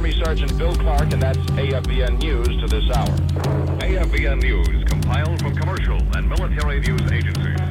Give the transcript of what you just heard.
Army Sergeant Bill Clark, and that's AFBN News to this hour. AFBN News compiled from commercial and military news agencies.